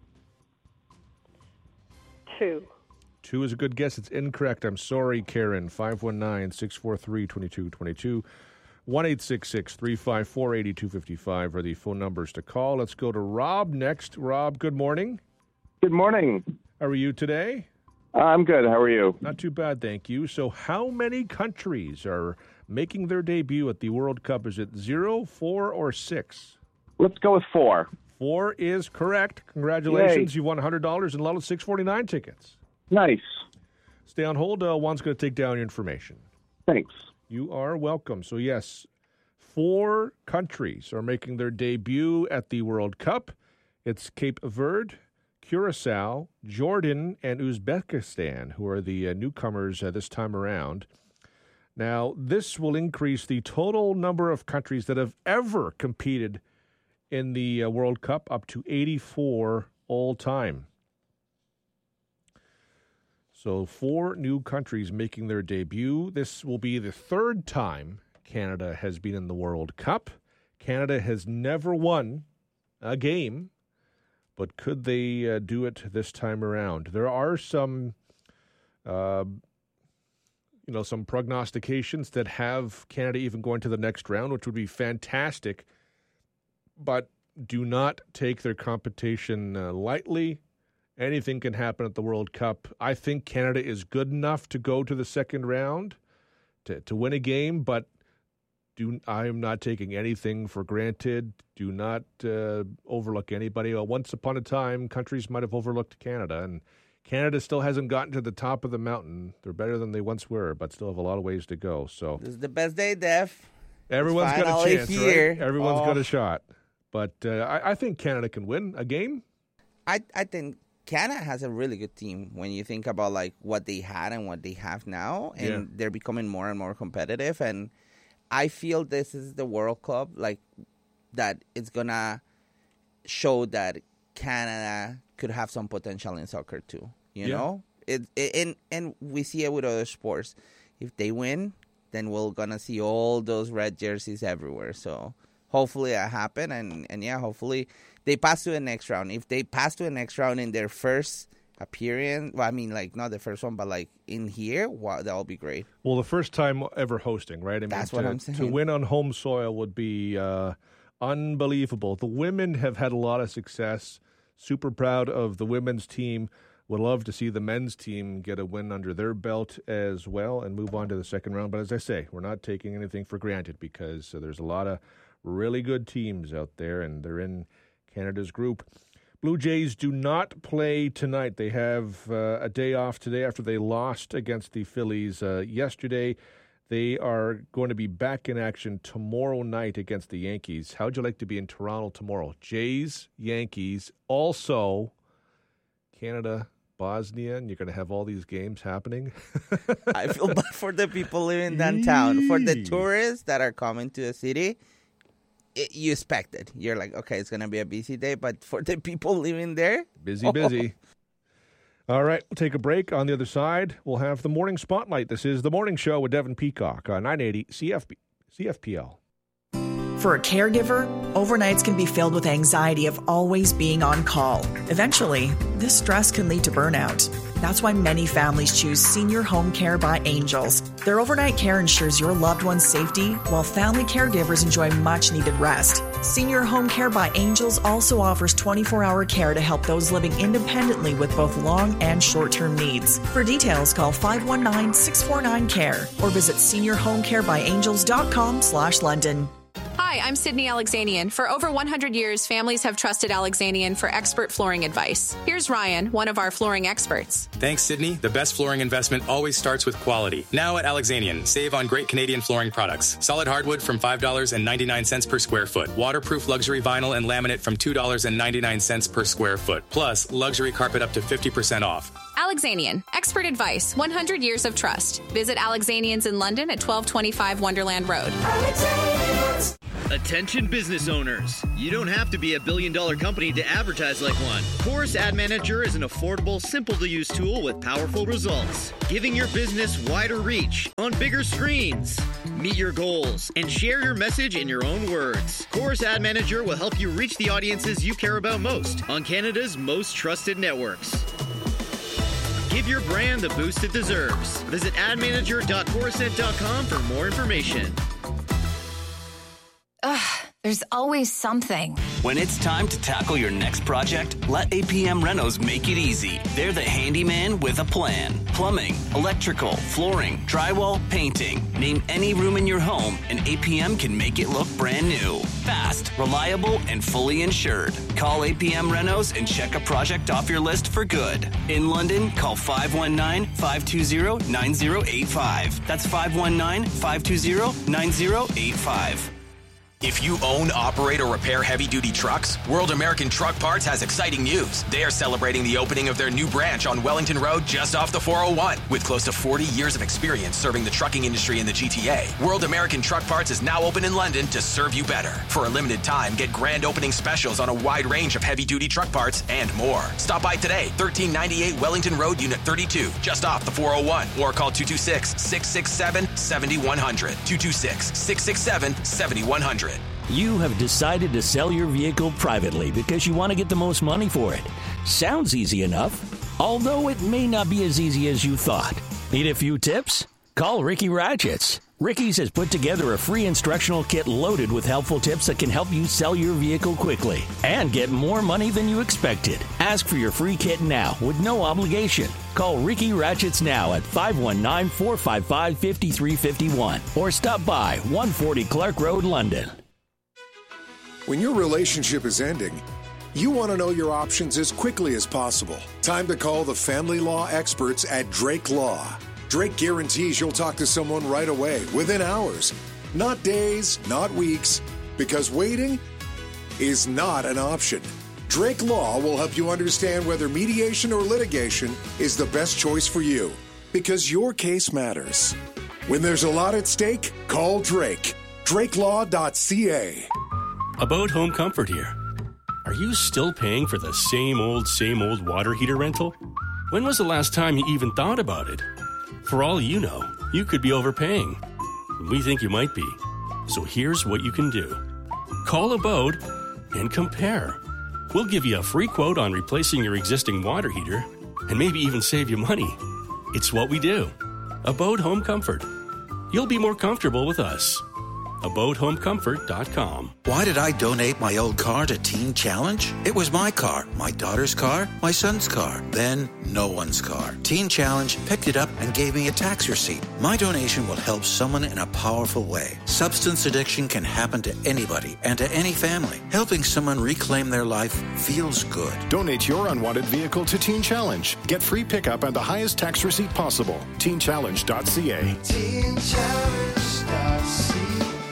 Two. Two is a good guess. It's incorrect. I'm sorry, Karen. five one nine, six four three, two two two two. one eight six six, three five four, eight two five five are the phone numbers to call. Let's go to Rob next. Rob, good morning. Good morning. How are you today? I'm good. How are you? Not too bad, thank you. So how many countries are making their debut at the World Cup? Is it zero, four, or six? Let's go with four. Four is correct. Congratulations. Yay. You won one hundred dollars in Level six forty-nine tickets. Nice. Stay on hold. Uh, Juan's going to take down your information. Thanks. You are welcome. So, yes, four countries are making their debut at the World Cup. It's Cape Verde, Curacao, Jordan, and Uzbekistan, who are the uh, newcomers uh, this time around. Now, this will increase the total number of countries that have ever competed in the uh, World Cup up to eighty-four all time. So four new countries making their debut. This will be the third time Canada has been in the World Cup. Canada has never won a game, but could they uh, do it this time around? There are some, uh, you know, some prognostications that have Canada even going to the next round, which would be fantastic, but do not take their competition uh, lightly. Anything can happen at the World Cup. I think Canada is good enough to go to the second round to, to win a game, but do I am not taking anything for granted. Do not uh, overlook anybody. Well, once upon a time, countries might have overlooked Canada, and Canada still hasn't gotten to the top of the mountain. They're better than they once were, but still have a lot of ways to go. So this is the best day, Def. Everyone's it's got a chance, here. right? Everyone's oh. got a shot. But uh, I, I think Canada can win a game. I I think Canada has a really good team when you think about like what they had and what they have now, and Yeah. they're becoming more and more competitive. And I feel this is the World Cup, like that it's gonna show that Canada could have some potential in soccer too. You Yeah. know, it, it and and we see it with other sports. If they win, then we're gonna see all those red jerseys everywhere. So hopefully that happen, and and yeah, hopefully they pass to the next round. If they pass to the next round in their first appearance, well, I mean, like, not the first one, but, like, in here, wow, that would be great. Well, the first time ever hosting, right? I mean, That's to, what I'm saying. To win on home soil would be uh, unbelievable. The women have had a lot of success. Super proud of the women's team. Would love to see the men's team get a win under their belt as well and move on to the second round. But as I say, we're not taking anything for granted because uh, there's a lot of really good teams out there, and they're in Canada's group. Blue Jays do not play tonight. They have uh, a day off today after they lost against the Phillies uh, yesterday. They are going to be back in action tomorrow night against the Yankees. How would you like to be in Toronto tomorrow? Jays, Yankees, also Canada, Bosnia, and you're going to have all these games happening. I feel bad for the people living downtown. For the tourists that are coming to the city, it, you expect it. You're like, okay, it's going to be a busy day. But for the people living there, busy, busy. All right, we'll take a break. On the other side, we'll have the Morning Spotlight. This is The Morning Show with Devin Peacock on nine eighty C F B, C F P L. For a caregiver, overnights can be filled with anxiety of always being on call. Eventually, this stress can lead to burnout. That's why many families choose Senior Home Care by Angels. Their overnight care ensures your loved one's safety, while family caregivers enjoy much-needed rest. Senior Home Care by Angels also offers twenty-four hour care to help those living independently with both long and short-term needs. For details, call five one nine, six four nine, C A R E or visit senior home care by angels dot com slash London. Hi, I'm Sydney Alexanian. For over one hundred years, families have trusted Alexanian for expert flooring advice. Here's Ryan, one of our flooring experts. Thanks, Sydney. The best flooring investment always starts with quality. Now at Alexanian, save on great Canadian flooring products. Solid hardwood from five dollars and ninety-nine cents per square foot. Waterproof luxury vinyl and laminate from two dollars and ninety-nine cents per square foot. Plus, luxury carpet up to fifty percent off. Alexanian, expert advice, one hundred years of trust. Visit Alexanians in London at twelve twenty-five Wonderland Road. Attention business owners. You don't have to be a billion dollar company to advertise like one. Chorus Ad Manager is an affordable, simple to use tool with powerful results, giving your business wider reach on bigger screens. Meet your goals and share your message in your own words. Chorus Ad Manager will help you reach the audiences you care about most on Canada's most trusted networks. Give your brand the boost it deserves. Visit ad manager dot chorused dot com for more information. Ugh, there's always something. When it's time to tackle your next project, let A P M Renos make it easy. They're the handyman with a plan. Plumbing, electrical, flooring, drywall, painting. Name any room in your home and A P M can make it look brand new. Fast, reliable, and fully insured. Call A P M Renos and check a project off your list for good. In London, call five one nine, five two zero, nine zero eight five. That's five one nine, five two zero, nine zero eight five. If you own, operate, or repair heavy-duty trucks, World American Truck Parts has exciting news. They are celebrating the opening of their new branch on Wellington Road just off the four oh one. With close to forty years of experience serving the trucking industry in the G T A, World American Truck Parts is now open in London to serve you better. For a limited time, get grand opening specials on a wide range of heavy-duty truck parts and more. Stop by today, thirteen ninety-eight Wellington Road, Unit thirty-two, just off the four oh one, or call two two six, six six seven, seven one zero zero, two two six, six six seven, seven one zero zero. You have decided to sell your vehicle privately because you want to get the most money for it. Sounds easy enough, although it may not be as easy as you thought. Need a few tips? Call Ricky Ratchets. Ricky's has put together a free instructional kit loaded with helpful tips that can help you sell your vehicle quickly and get more money than you expected. Ask for your free kit now with no obligation. Call Ricky Ratchets now at five one nine, four five five, five three five one or stop by one forty Clark Road, London. When your relationship is ending, you want to know your options as quickly as possible. Time to call the family law experts at Drake Law. Drake guarantees you'll talk to someone right away, within hours. Not days, not weeks, because waiting is not an option. Drake Law will help you understand whether mediation or litigation is the best choice for you, because your case matters. When there's a lot at stake, call Drake. drake law dot c a. About Home Comfort here. Are you still paying for the same old, same old water heater rental? When was the last time you even thought about it? For all you know, you could be overpaying. We think you might be. So here's what you can do. Call Abode and compare. We'll give you a free quote on replacing your existing water heater and maybe even save you money. It's what we do. Abode Home Comfort. You'll be more comfortable with us. abode home comfort dot com. Why did I donate my old car to Teen Challenge? It was my car, my daughter's car, my son's car, then no one's car. Teen Challenge picked it up and gave me a tax receipt. My donation will help someone in a powerful way. Substance addiction can happen to anybody and to any family. Helping someone reclaim their life feels good. Donate your unwanted vehicle to Teen Challenge. Get free pickup and the highest tax receipt possible. teen challenge dot c a. teen challenge dot c a.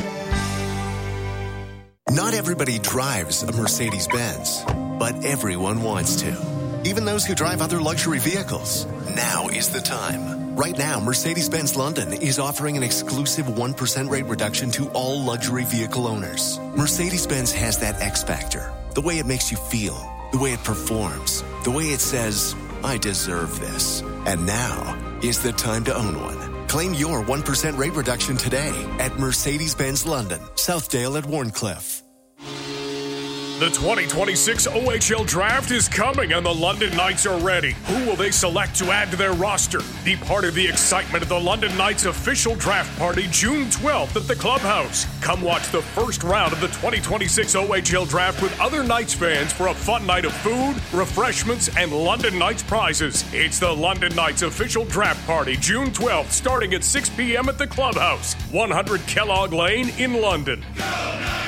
Not everybody drives a Mercedes-Benz, but everyone wants to. Even those who drive other luxury vehicles. Now is the time. Right now, Mercedes-Benz London is offering an exclusive one percent rate reduction to all luxury vehicle owners. Mercedes-Benz has that X factor. The way it makes you feel. The way it performs. The way it says, I deserve this. And now is the time to own one. Claim your one percent rate reduction today at Mercedes-Benz London, Southdale at Warncliffe. The twenty twenty-six O H L Draft is coming and the London Knights are ready. Who will they select to add to their roster? Be part of the excitement of the London Knights official draft party June twelfth at the Clubhouse. Come watch the first round of the twenty twenty-six O H L Draft with other Knights fans for a fun night of food, refreshments, and London Knights prizes. It's the London Knights official draft party June twelfth starting at six p.m. at the Clubhouse, one hundred Kellogg Lane in London. Go Knights!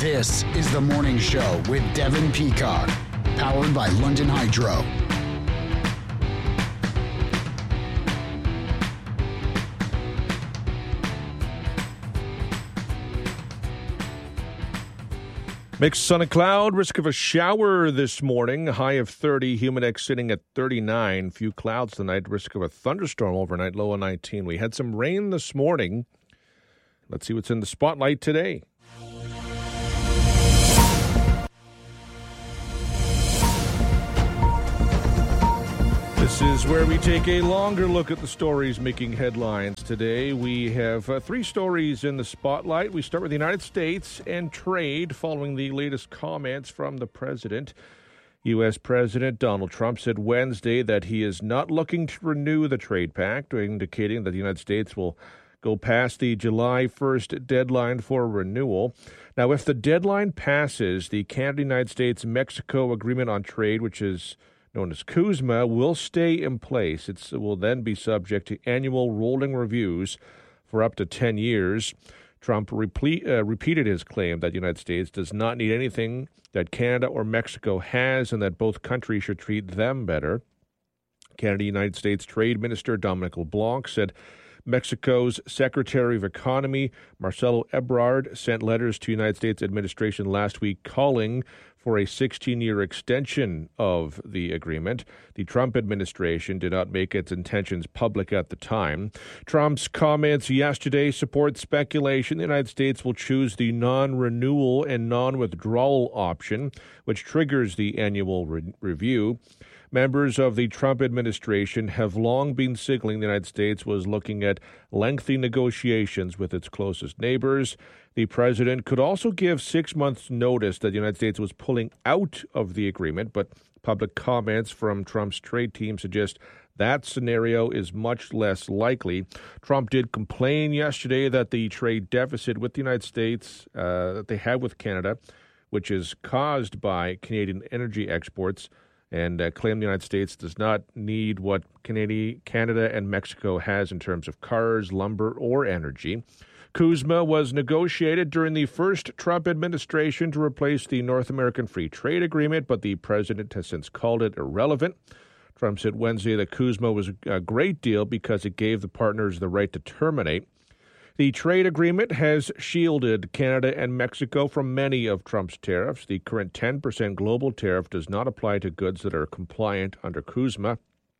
This is The Morning Show with Devin Peacock, powered by London Hydro. Mixed sun and cloud, risk of a shower this morning, high of thirty, humid X sitting at thirty-nine. Few clouds tonight, risk of a thunderstorm overnight, low of nineteen. We had some rain this morning. Let's see what's in the spotlight today. This is where we take a longer look at the stories making headlines today. We have uh, three stories in the spotlight. We start with the United States and trade following the latest comments from the president. U S. President Donald Trump said Wednesday that he is not looking to renew the trade pact, indicating that the United States will go past the July first deadline for renewal. Now, if the deadline passes, the Canada-United States-Mexico Agreement on Trade, which is known as CUSMA, will stay in place. It will then be subject to annual rolling reviews for up to ten years. Trump repeat, uh, repeated his claim that the United States does not need anything that Canada or Mexico has and that both countries should treat them better. Canada-United States Trade Minister Dominic LeBlanc said Mexico's Secretary of Economy, Marcelo Ebrard, sent letters to the United States administration last week calling for a sixteen-year extension of the agreement. The Trump administration did not make its intentions public at the time. Trump's comments yesterday support speculation the United States will choose the non-renewal and non-withdrawal option, which triggers the annual re- review. Members of the Trump administration have long been signaling the United States was looking at lengthy negotiations with its closest neighbors. The president could also give six months' notice that the United States was pulling out of the agreement, but public comments from Trump's trade team suggest that scenario is much less likely. Trump did complain yesterday that the trade deficit with the United States uh, that they have with Canada, which is caused by Canadian energy exports, and uh, claimed the United States does not need what Canada, Canada and Mexico has in terms of cars, lumber, or energy. CUSMA was negotiated during the first Trump administration to replace the North American Free Trade Agreement, but the president has since called it irrelevant. Trump said Wednesday that CUSMA was a great deal because it gave the partners the right to terminate. The trade agreement has shielded Canada and Mexico from many of Trump's tariffs. The current ten percent global tariff does not apply to goods that are compliant under CUSMA.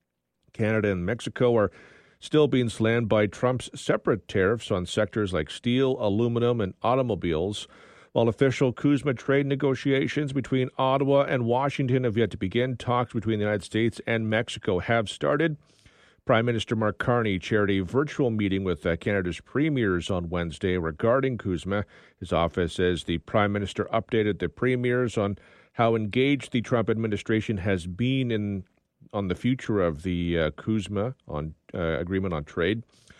Canada and Mexico are still being slammed by Trump's separate tariffs on sectors like steel, aluminum, and automobiles. While official CUSMA trade negotiations between Ottawa and Washington have yet to begin, talks between the United States and Mexico have started. Prime Minister Mark Carney chaired a virtual meeting with uh, Canada's premiers on Wednesday regarding CUSMA. His office says the Prime Minister updated the premiers on how engaged the Trump administration has been in on the future of the uh, CUSMA on uh, agreement on trade.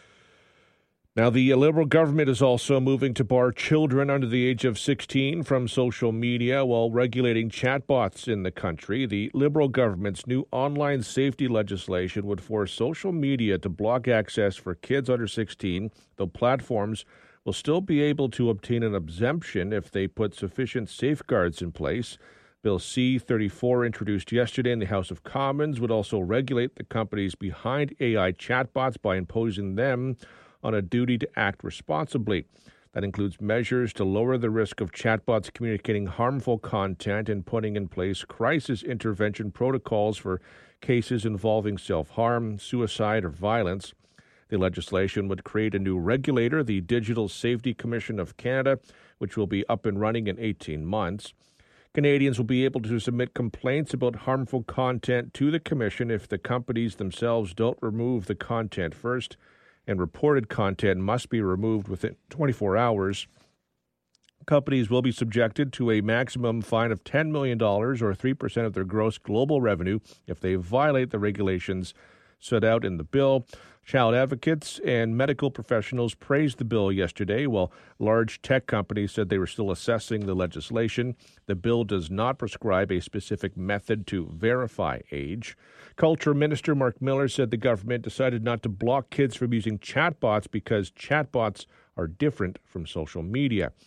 Now, the Liberal government is also moving to bar children under the age of sixteen from social media while regulating chatbots in the country. The Liberal government's new online safety legislation would force social media to block access for kids under sixteen, though platforms will still be able to obtain an exemption if they put sufficient safeguards in place. Bill C thirty-four, introduced yesterday in the House of Commons, would also regulate the companies behind A I chatbots by imposing them on a duty to act responsibly. That includes measures to lower the risk of chatbots communicating harmful content and putting in place crisis intervention protocols for cases involving self-harm, suicide, or violence. The legislation would create a new regulator, the Digital Safety Commission of Canada, which will be up and running in eighteen months. Canadians will be able to submit complaints about harmful content to the commission if the companies themselves don't remove the content first, and reported content must be removed within twenty-four hours. Companies will be subjected to a maximum fine of ten million dollars or three percent of their gross global revenue if they violate the regulations set out in the bill. Child advocates and medical professionals praised the bill yesterday, while large tech companies said they were still assessing the legislation. The bill does not prescribe a specific method to verify age. Culture Minister Mark Miller said the government decided not to block kids from using chatbots because chatbots are different from social media.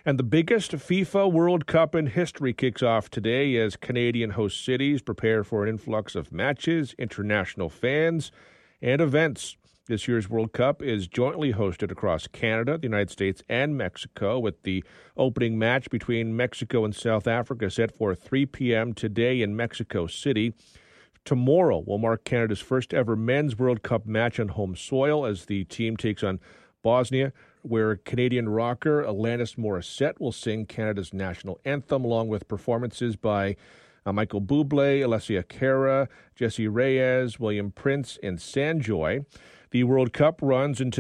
And the biggest FIFA World Cup in history kicks off today as Canadian host cities prepare for an influx of matches, international fans, and events. This year's World Cup is jointly hosted across Canada, the United States, and Mexico, with the opening match between Mexico and South Africa set for three p.m. today in Mexico City. Tomorrow will mark Canada's first ever men's World Cup match on home soil as the team takes on Bosnia, where Canadian rocker Alanis Morissette will sing Canada's national anthem, along with performances by uh, Michael Bublé, Alessia Cara, Jessie Reyez, William Prince, and Sanjoy. The World Cup runs until